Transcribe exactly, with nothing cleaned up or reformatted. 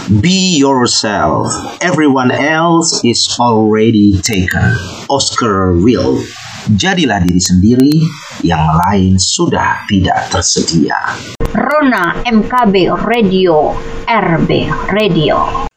Be yourself. Everyone else is already taken. Oscar Wilde. Jadilah diri sendiri, yang lain sudah tidak tersedia. Rona M K B Radio, R B Radio.